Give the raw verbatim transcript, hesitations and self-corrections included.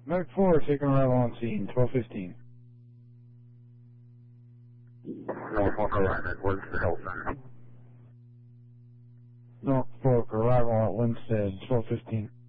Medic four, taking arrival on scene, twelve fifteen. Norfolk arrival at Winston Health Center. Norfolk, arrival at Winston, twelve fifteen.